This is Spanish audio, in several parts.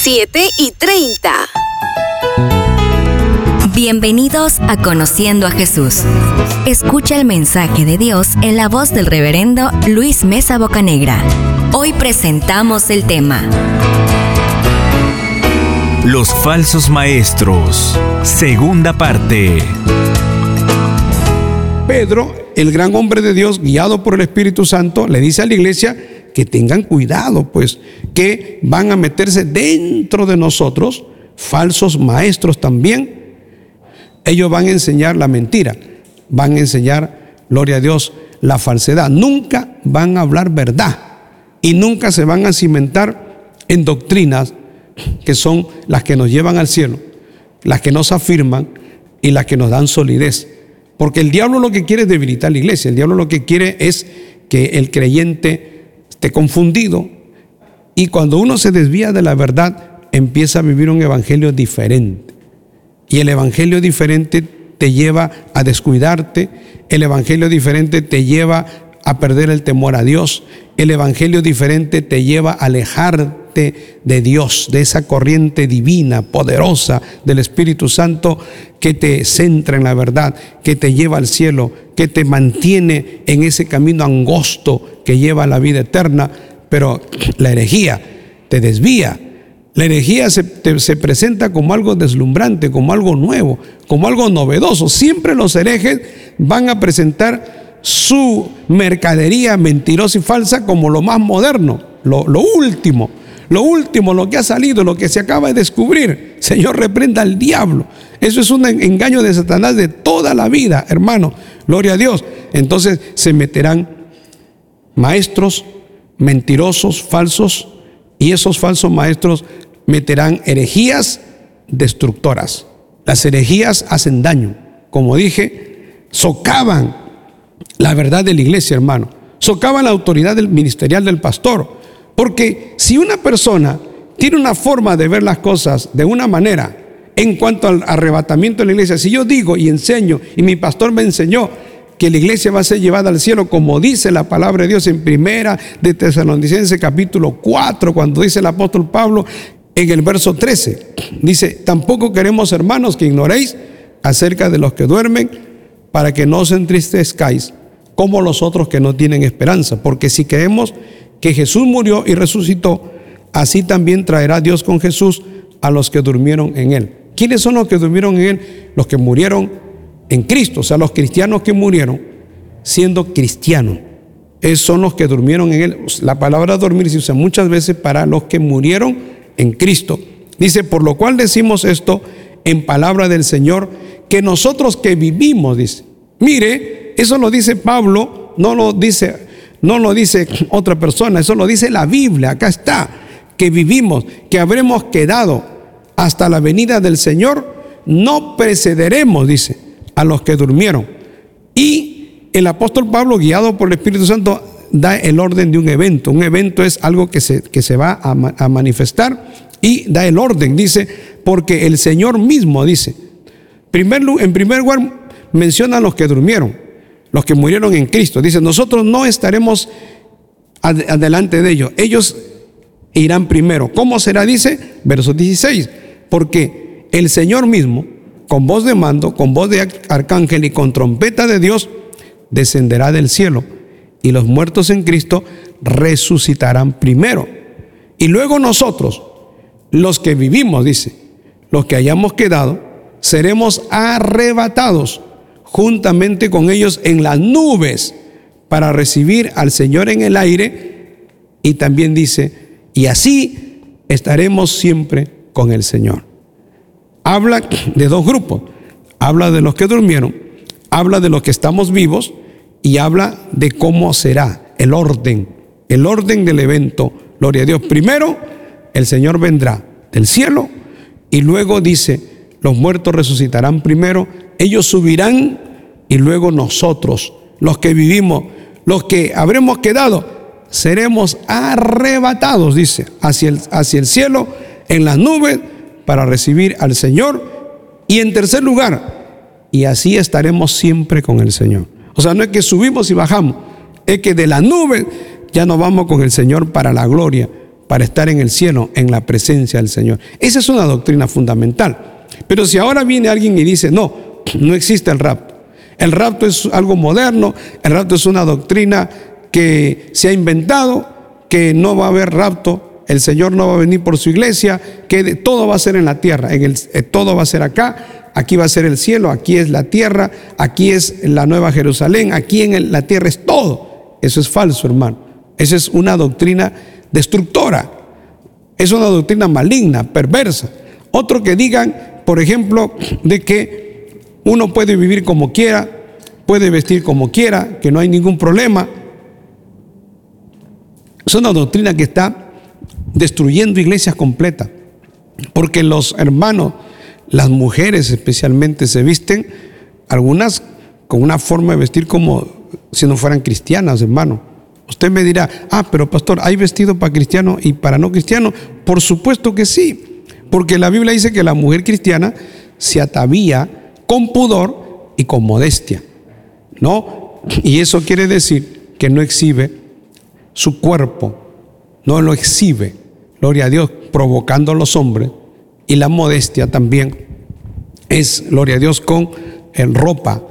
7:30. Bienvenidos a Conociendo a Jesús. Escucha el mensaje de Dios en la voz del reverendo Luis Mesa Bocanegra. Hoy presentamos el tema: Los falsos maestros. Segunda parte. Pedro, el gran hombre de Dios, guiado por el Espíritu Santo, le dice a la iglesia que tengan cuidado, pues, que van a meterse dentro de nosotros falsos maestros también. Ellos van a enseñar la mentira, van a enseñar, gloria a Dios, la falsedad. Nunca van a hablar verdad y nunca se van a cimentar en doctrinas que son las que nos llevan al cielo, las que nos afirman y las que nos dan solidez. Porque el diablo lo que quiere es debilitar la iglesia. El diablo lo que quiere es que el creyente esté confundido, y cuando uno se desvía de la verdad empieza a vivir un evangelio diferente. Y el evangelio diferente te lleva a descuidarte, el evangelio diferente te lleva a perder el temor a Dios, el evangelio diferente te lleva a alejarte de Dios, de esa corriente divina, poderosa del Espíritu Santo que te centra en la verdad, que te lleva al cielo, que te mantiene en ese camino angosto que lleva a la vida eterna. Pero la herejía te desvía. La herejía se presenta como algo deslumbrante, como algo nuevo, como algo novedoso. Siempre los herejes van a presentar su mercadería mentirosa y falsa como lo más moderno, lo último, lo que ha salido, lo que se acaba de descubrir. Señor, reprenda al diablo. Eso es un engaño de Satanás de toda la vida, hermano. Gloria a Dios. Entonces se meterán maestros mentirosos, falsos, y esos falsos maestros meterán herejías destructoras. Las herejías hacen daño. Como dije, socavan la verdad de la iglesia, hermano. Socavan la autoridad ministerial del pastor. Porque si una persona tiene una forma de ver las cosas de una manera en cuanto al arrebatamiento de la iglesia, si yo digo y enseño, y mi pastor me enseñó que la iglesia va a ser llevada al cielo, como dice la palabra de Dios en Primera de Tesalonicenses capítulo 4, cuando dice el apóstol Pablo en el verso 13, dice: tampoco queremos, hermanos, que ignoréis acerca de los que duermen, para que no os entristezcáis como los otros que no tienen esperanza. Porque si creemos que Jesús murió y resucitó, así también traerá Dios con Jesús a los que durmieron en él. ¿Quiénes son los que durmieron en él? Los que murieron en Cristo, o sea, los cristianos que murieron siendo cristianos. Esos son los que durmieron en él. La palabra dormir se usa muchas veces para los que murieron en Cristo. Dice: por lo cual decimos esto en palabra del Señor, que nosotros que vivimos, dice. Mire, eso lo dice Pablo, no lo dice otra persona, eso lo dice la Biblia. Acá está, que vivimos, que habremos quedado hasta la venida del Señor, no precederemos, dice, a los que durmieron. Y el apóstol Pablo, guiado por el Espíritu Santo, da el orden de un evento. Un evento es algo que se va a manifestar, y da el orden. Dice: porque el Señor mismo, dice, en primer lugar menciona a los que durmieron, los que murieron en Cristo. Dice: nosotros no estaremos adelante de ellos, ellos irán primero. ¿Cómo será? Dice, verso 16: porque el Señor mismo, con voz de mando, con voz de arcángel y con trompeta de Dios, descenderá del cielo, y los muertos en Cristo resucitarán primero. Y luego nosotros, los que vivimos, dice, los que hayamos quedado, seremos arrebatados juntamente con ellos en las nubes para recibir al Señor en el aire. Y también dice: y así estaremos siempre con el Señor. Habla de dos grupos. Habla de los que durmieron, habla de los que estamos vivos, y habla de cómo será el orden del evento. Gloria a Dios. Primero, el Señor vendrá del cielo, y luego dice: los muertos resucitarán primero, ellos subirán, y luego nosotros, los que vivimos, los que habremos quedado, seremos arrebatados, dice, hacia el cielo en las nubes para recibir al Señor. Y en tercer lugar, y así estaremos siempre con el Señor. O sea, no es que subimos y bajamos, es que de las nubes ya nos vamos con el Señor para la gloria, para estar en el cielo, en la presencia del Señor. Esa es una doctrina fundamental. Pero si ahora viene alguien y dice, no existe el rapto. El rapto es algo moderno, el rapto es una doctrina que se ha inventado, que no va a haber rapto, el Señor no va a venir por su iglesia, que todo va a ser en la tierra, todo va a ser acá, aquí va a ser el cielo, aquí es la tierra, aquí es la Nueva Jerusalén, aquí en la tierra es todo. Eso es falso, hermano. Esa es una doctrina destructora, es una doctrina maligna, perversa. Otro que digan, por ejemplo, de que uno puede vivir como quiera, puede vestir como quiera, que no hay ningún problema. Es una doctrina que está destruyendo iglesias completas, porque los hermanos, las mujeres especialmente, se visten, algunas con una forma de vestir como si no fueran cristianas, hermano. Usted me dirá, pero pastor, ¿hay vestido para cristiano y para no cristiano? Por supuesto que sí, porque la Biblia dice que la mujer cristiana se atavía con pudor y con modestia, ¿no? Y eso quiere decir que no exhibe su cuerpo, no lo exhibe, gloria a Dios, provocando a los hombres. Y la modestia también es, gloria a Dios, con ropa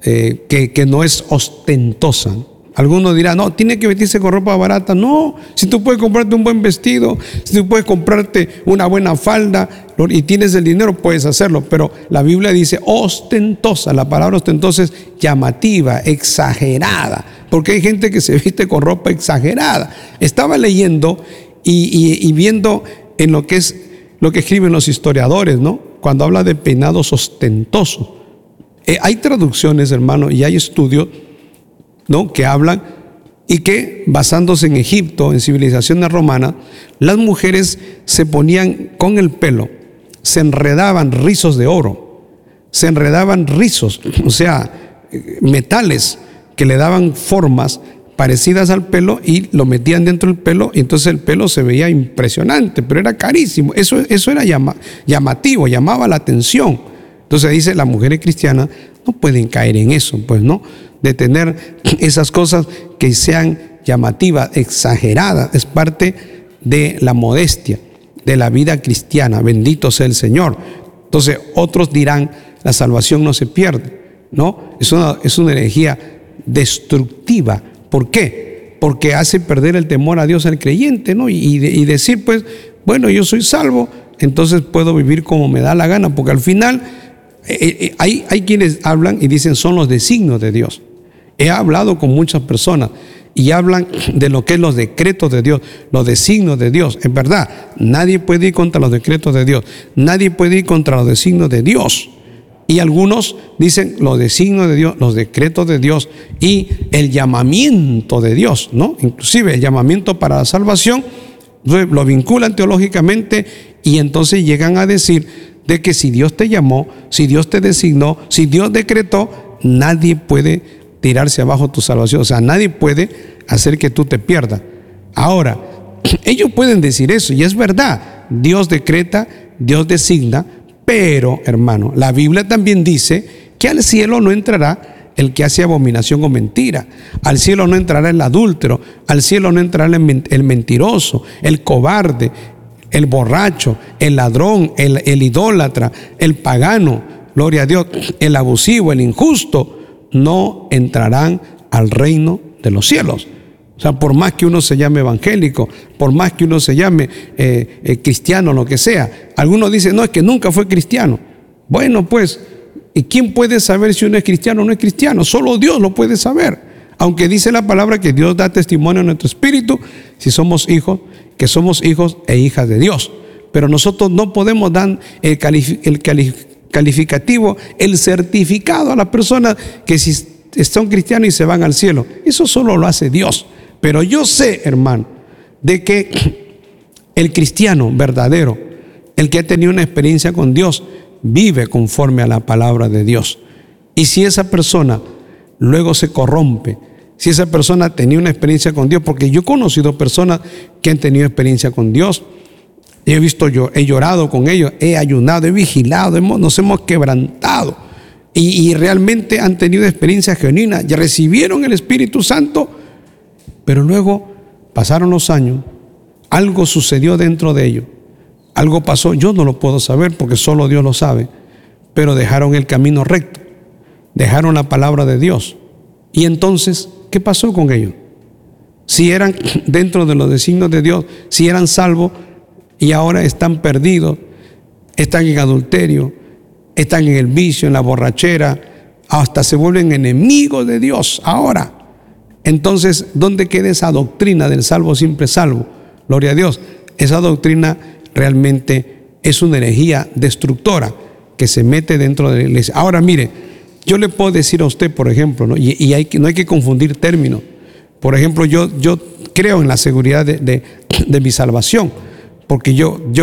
que no es ostentosa. Algunos dirán, no, tiene que vestirse con ropa barata. No, si tú puedes comprarte un buen vestido, si tú puedes comprarte una buena falda y tienes el dinero, puedes hacerlo. Pero la Biblia dice ostentosa. La palabra ostentosa es llamativa, exagerada, porque hay gente que se viste con ropa exagerada. Estaba leyendo y viendo en lo que escriben los historiadores, ¿no? Cuando habla de peinados ostentosos. Hay traducciones, hermano, y hay estudios, ¿no?, que hablan y que, basándose en Egipto, en civilizaciones romanas, las mujeres se ponían con el pelo, se enredaban rizos de oro, se enredaban rizos, o sea, metales que le daban formas parecidas al pelo y lo metían dentro del pelo, y entonces el pelo se veía impresionante, pero era carísimo. Eso era llamativo, llamaba la atención. Entonces dice, las mujeres cristianas no pueden caer en eso, pues no, de tener esas cosas que sean llamativas, exageradas. Es parte de la modestia, de la vida cristiana. Bendito sea el Señor. Entonces otros dirán, la salvación no se pierde, ¿no? Es una herejía destructiva. ¿Por qué? Porque hace perder el temor a Dios al creyente, ¿no? Y decir, pues, bueno, yo soy salvo, entonces puedo vivir como me da la gana, porque al final hay quienes hablan y dicen son los designios de Dios. He hablado con muchas personas y hablan de lo que es los decretos de Dios, los designios de Dios. En verdad, nadie puede ir contra los decretos de Dios, nadie puede ir contra los designios de Dios. Y algunos dicen los designios de Dios, los decretos de Dios y el llamamiento de Dios, ¿no? Inclusive el llamamiento para la salvación, lo vinculan teológicamente y entonces llegan a decir de que si Dios te llamó, si Dios te designó, si Dios decretó, nadie puede tirarse abajo tu salvación. O sea, nadie puede hacer que tú te pierdas. Ahora, ellos pueden decir eso y es verdad. Dios decreta, Dios designa, pero, hermano, la Biblia también dice que al cielo no entrará el que hace abominación o mentira. Al cielo no entrará el adúltero, al cielo no entrará el mentiroso, el cobarde, el borracho, el ladrón, el idólatra, el pagano, gloria a Dios, el abusivo, el injusto, no entrarán al reino de los cielos. O sea, por más que uno se llame evangélico, por más que uno se llame cristiano, lo que sea. Algunos dicen, no, es que nunca fue cristiano. Bueno, pues, ¿y quién puede saber si uno es cristiano o no es cristiano? Solo Dios lo puede saber. Aunque dice la palabra que Dios da testimonio en nuestro espíritu, si somos hijos, que somos hijos e hijas de Dios. Pero nosotros no podemos dar el calificativo, el certificado a las personas que si son cristianos y se van al cielo. Eso solo lo hace Dios. Pero yo sé, hermano, de que el cristiano verdadero, el que ha tenido una experiencia con Dios, vive conforme a la palabra de Dios. Y si esa persona luego se corrompe, si esa persona tenía una experiencia con Dios, porque yo he conocido personas que han tenido experiencia con Dios, he llorado con ellos, he ayunado, he vigilado, nos hemos quebrantado y realmente han tenido experiencias genuinas, ya recibieron el Espíritu Santo, pero luego pasaron los años, algo sucedió dentro de ellos. Algo pasó, yo no lo puedo saber porque solo Dios lo sabe. Pero dejaron el camino recto, dejaron la palabra de Dios. Y entonces, ¿qué pasó con ellos? Si eran dentro de los designios de Dios, si eran salvos y ahora están perdidos, están en adulterio, están en el vicio, en la borrachera, hasta se vuelven enemigos de Dios ahora. Entonces, ¿dónde queda esa doctrina del salvo siempre salvo? Gloria a Dios. Esa doctrina realmente es una herejía destructora que se mete dentro de la iglesia. Ahora mire, yo le puedo decir a usted, por ejemplo, ¿no? No hay que confundir términos. Por ejemplo, yo creo en la seguridad de mi salvación, porque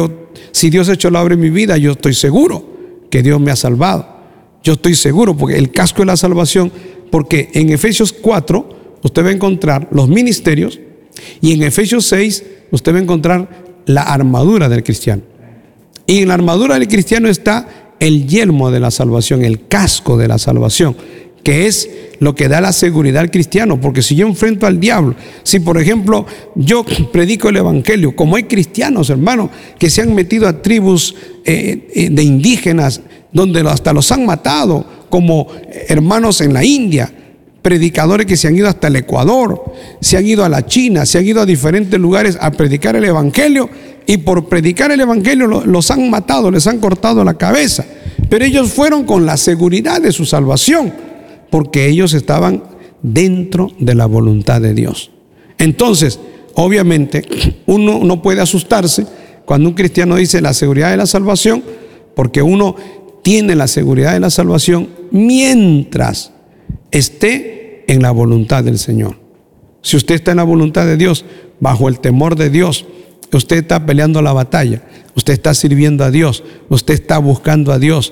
si Dios ha hecho la obra en mi vida, yo estoy seguro que Dios me ha salvado. Yo estoy seguro, porque el casco de la salvación, porque en Efesios 4 usted va a encontrar los ministerios, y en Efesios 6 usted va a encontrar la armadura del cristiano. Y en la armadura del cristiano está el yelmo de la salvación, el casco de la salvación, que es lo que da la seguridad al cristiano. Porque si yo enfrento al diablo, si por ejemplo yo predico el evangelio, como hay cristianos, hermanos, que se han metido a tribus de indígenas, donde hasta los han matado, como hermanos en la India, predicadores que se han ido hasta el Ecuador, se han ido a la China, se han ido a diferentes lugares a predicar el evangelio, y por predicar el evangelio los han matado, les han cortado la cabeza. Pero ellos fueron con la seguridad de su salvación, porque ellos estaban dentro de la voluntad de Dios. Entonces, obviamente, uno no puede asustarse cuando un cristiano dice la seguridad de la salvación, porque uno tiene la seguridad de la salvación mientras esté en la voluntad del Señor. Si usted está en la voluntad de Dios, bajo el temor de Dios, usted está peleando la batalla, usted está sirviendo a Dios, usted está buscando a Dios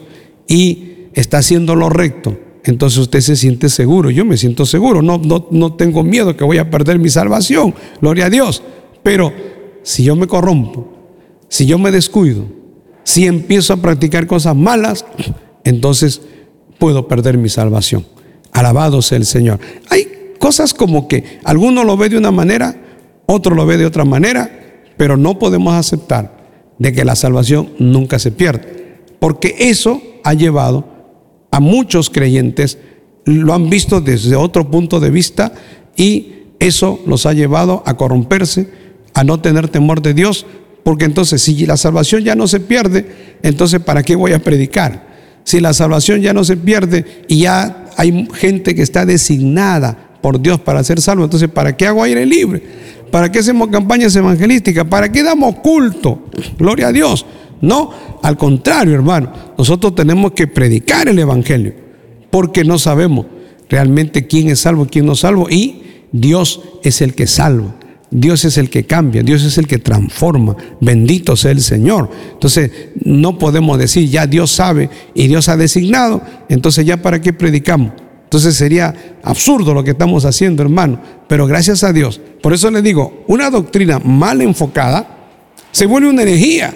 y está haciendo lo recto, entonces usted se siente seguro. Yo me siento seguro, no tengo miedo que voy a perder mi salvación, gloria a Dios. Pero si yo me corrompo, si yo me descuido, si empiezo a practicar cosas malas, entonces puedo perder mi salvación. Alabado sea el Señor. Hay cosas como que alguno lo ve de una manera, otro lo ve de otra manera, pero no podemos aceptar de que la salvación nunca se pierde, porque eso ha llevado a muchos creyentes, lo han visto desde otro punto de vista, y eso los ha llevado a corromperse, a no tener temor de Dios, porque entonces si la salvación ya no se pierde, entonces ¿para qué voy a predicar? Si la salvación ya no se pierde y ya hay gente que está designada por Dios para ser salvo, entonces ¿para qué hago aire libre? ¿Para qué hacemos campañas evangelísticas? ¿Para qué damos culto? Gloria a Dios. No, al contrario, hermano, nosotros tenemos que predicar el evangelio, porque no sabemos realmente quién es salvo y quién no es salvo, y Dios es el que salva, Dios es el que cambia, Dios es el que transforma. Bendito sea el Señor. Entonces no podemos decir ya Dios sabe y Dios ha designado, entonces ya para qué predicamos. Entonces sería absurdo lo que estamos haciendo, hermano. Pero gracias a Dios, por eso les digo, una doctrina mal enfocada se vuelve una herejía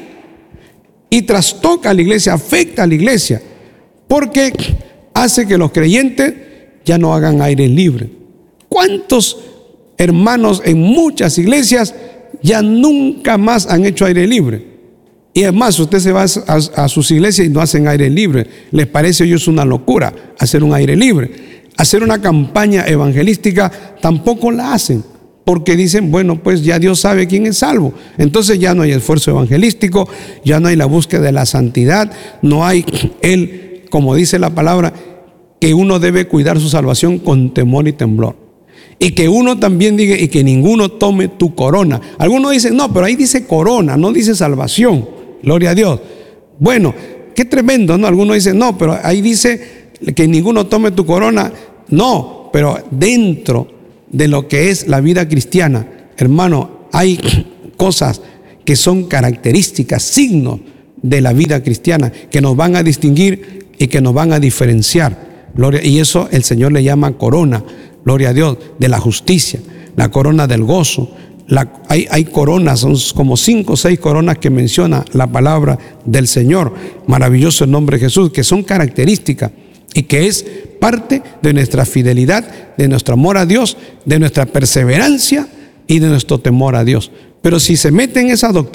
y trastoca a la iglesia, afecta a la iglesia, porque hace que los creyentes ya no hagan aire libre. ¿Cuántos hermanos en muchas iglesias ya nunca más han hecho aire libre? Y además usted se va a sus iglesias y no hacen aire libre. Les parece a ellos una locura hacer un aire libre. Hacer una campaña evangelística tampoco la hacen, porque dicen, bueno, pues ya Dios sabe quién es salvo. Entonces ya no hay esfuerzo evangelístico, ya no hay la búsqueda de la santidad, no hay como dice la palabra, que uno debe cuidar su salvación con temor y temblor. Y que uno también diga, y que ninguno tome tu corona. Algunos dicen, no, pero ahí dice corona, no dice salvación. Gloria a Dios. Bueno, qué tremendo, ¿no? Algunos dicen, no, pero ahí dice que ninguno tome tu corona. No, pero dentro de lo que es la vida cristiana, hermano, hay cosas que son características, signos de la vida cristiana, que nos van a distinguir y que nos van a diferenciar. Gloria, y eso el Señor le llama corona. Gloria a Dios, de la justicia, la corona del gozo. Hay coronas, son como 5 o 6 coronas que menciona la palabra del Señor. Maravilloso el nombre de Jesús, que son características y que es parte de nuestra fidelidad, de nuestro amor a Dios, de nuestra perseverancia y de nuestro temor a Dios. Pero si se mete en esa doctrina,